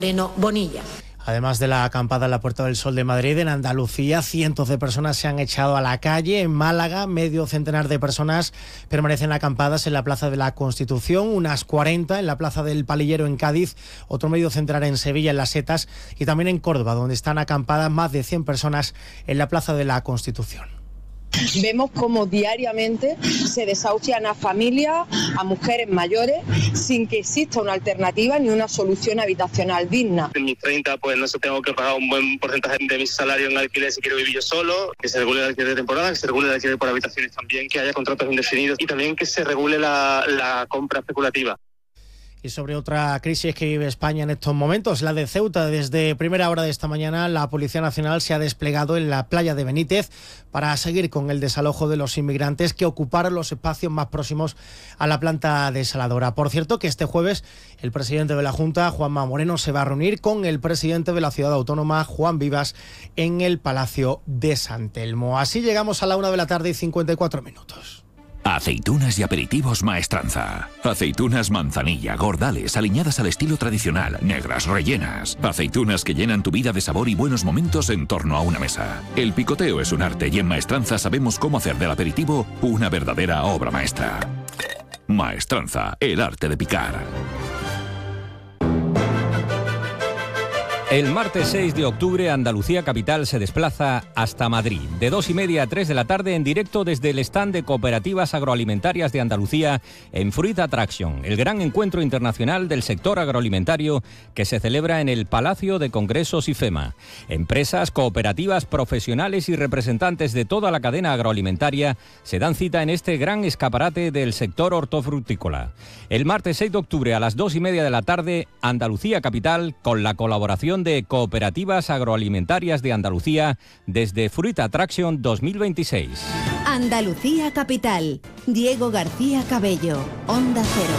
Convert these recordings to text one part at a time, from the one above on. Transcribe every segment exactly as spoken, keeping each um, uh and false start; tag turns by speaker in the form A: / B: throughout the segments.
A: Moreno Bonilla.
B: Además de la acampada en la Puerta del Sol de Madrid, en Andalucía, cientos de personas se han echado a la calle. En Málaga, medio centenar de personas permanecen acampadas en la Plaza de la Constitución, unas cuarenta en la Plaza del Palillero en Cádiz, otro medio centenar en Sevilla, en Las Setas, y también en Córdoba, donde están acampadas más de cien personas en la Plaza de la Constitución.
C: Vemos cómo diariamente se desahucian a familias, a mujeres mayores, sin que exista una alternativa ni una solución habitacional digna.
D: En mis treinta, pues no sé, tengo que pagar un buen porcentaje de mi salario en alquiler si quiero vivir yo solo, que se regule el alquiler de temporada, que se regule el alquiler por habitaciones también, que haya contratos indefinidos y también que se regule la, la compra especulativa.
B: Y sobre otra crisis que vive España en estos momentos, la de Ceuta. Desde primera hora de esta mañana, la Policía Nacional se ha desplegado en la playa de Benítez para seguir con el desalojo de los inmigrantes que ocuparon los espacios más próximos a la planta desaladora. Por cierto, que este jueves el presidente de la Junta, Juanma Moreno, se va a reunir con el presidente de la ciudad autónoma, Juan Vivas, en el Palacio de San Telmo. Así llegamos a la una de la tarde y cincuenta y cuatro minutos.
E: Aceitunas y aperitivos Maestranza. Aceitunas manzanilla, gordales, aliñadas al estilo tradicional, negras, rellenas. Aceitunas que llenan tu vida de sabor y buenos momentos en torno a una mesa. El picoteo es un arte y en Maestranza sabemos cómo hacer del aperitivo una verdadera obra maestra. Maestranza, el arte de picar.
F: El martes seis de octubre, Andalucía Capital se desplaza hasta Madrid. De dos y media a tres de la tarde, en directo desde el stand de Cooperativas Agroalimentarias de Andalucía en Fruit Attraction, el gran encuentro internacional del sector agroalimentario que se celebra en el Palacio de Congresos IFEMA. Empresas, cooperativas, profesionales y representantes de toda la cadena agroalimentaria se dan cita en este gran escaparate del sector hortofrutícola. El martes seis de octubre a las dos y media de la tarde, Andalucía Capital, con la colaboración de Cooperativas Agroalimentarias de Andalucía desde Fruit Attraction dos mil veintiséis.
G: Andalucía Capital. Diego García Cabello, Onda Cero.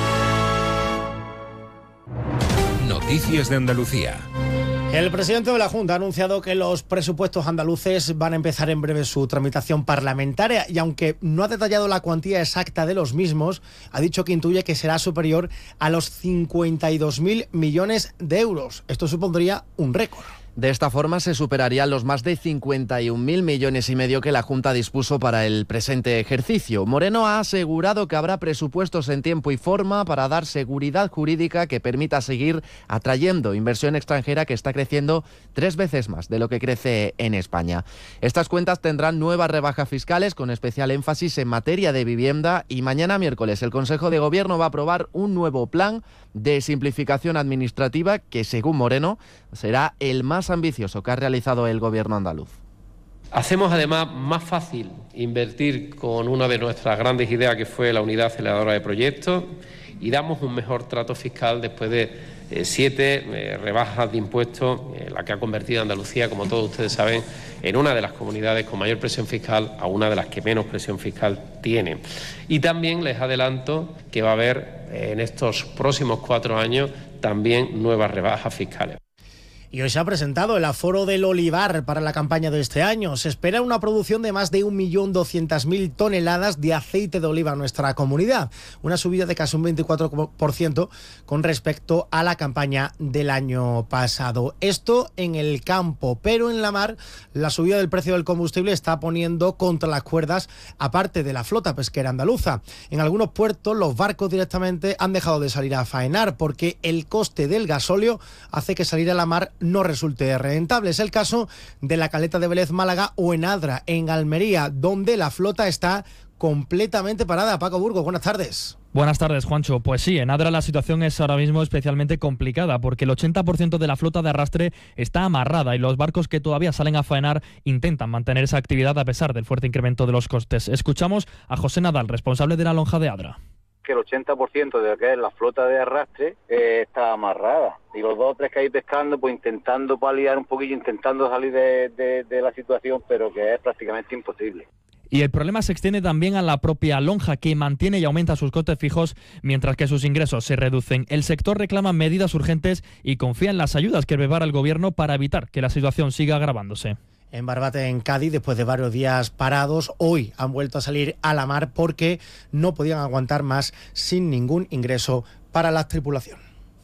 E: Noticias de Andalucía.
B: El presidente de la Junta ha anunciado que los presupuestos andaluces van a empezar en breve su tramitación parlamentaria y aunque no ha detallado la cuantía exacta de los mismos, ha dicho que intuye que será superior a los cincuenta y dos mil millones de euros. Esto supondría un récord.
H: De esta forma se superarían los más de cincuenta y un mil millones y medio que la Junta dispuso para el presente ejercicio. Moreno ha asegurado que habrá presupuestos en tiempo y forma para dar seguridad jurídica que permita seguir atrayendo inversión extranjera que está creciendo tres veces más de lo que crece en España. Estas cuentas tendrán nuevas rebajas fiscales con especial énfasis en materia de vivienda y mañana miércoles el Consejo de Gobierno va a aprobar un nuevo plan de simplificación administrativa que, según Moreno, será el más ambicioso que ha realizado el gobierno andaluz.
I: Hacemos además más fácil invertir con una de nuestras grandes ideas que fue la unidad aceleradora de proyectos y damos un mejor trato fiscal después de eh, siete eh, rebajas de impuestos, eh, la que ha convertido a Andalucía, como todos ustedes saben, en una de las comunidades con mayor presión fiscal a una de las que menos presión fiscal tiene. Y también les adelanto que va a haber eh, en estos próximos cuatro años también nuevas rebajas fiscales.
B: Y hoy se ha presentado el aforo del olivar para la campaña de este año. Se espera una producción de más de un millón doscientas mil toneladas de aceite de oliva en nuestra comunidad, una subida de casi un veinticuatro por ciento con respecto a la campaña del año pasado. Esto en el campo, pero en la mar la subida del precio del combustible está poniendo contra las cuerdas a parte de la flota pesquera andaluza. En algunos puertos los barcos directamente han dejado de salir a faenar porque el coste del gasóleo hace que salir a la mar no resulte rentable. Es el caso de la caleta de Vélez Málaga o en Adra, en Almería, donde la flota está completamente parada. Paco Burgos, buenas tardes.
J: Buenas tardes, Juancho. Pues sí, en Adra la situación es ahora mismo especialmente complicada porque el ochenta por ciento de la flota de arrastre está amarrada y los barcos que todavía salen a faenar intentan mantener esa actividad a pesar del fuerte incremento de los costes. Escuchamos a José Nadal, responsable de la lonja de Adra.
K: Que el ochenta por ciento de lo que es la flota de arrastre eh, está amarrada y los dos o tres que hay pescando pues intentando paliar un poquillo, intentando salir de, de, de la situación, pero que es prácticamente imposible.
J: Y el problema se extiende también a la propia lonja, que mantiene y aumenta sus costes fijos mientras que sus ingresos se reducen. El sector reclama medidas urgentes y confía en las ayudas que prepara el gobierno para evitar que la situación siga agravándose.
B: En Barbate, en Cádiz, después de varios días parados, hoy han vuelto a salir a la mar porque no podían aguantar más sin ningún ingreso para la tripulación.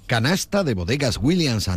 A: Canasta de bodegas Williams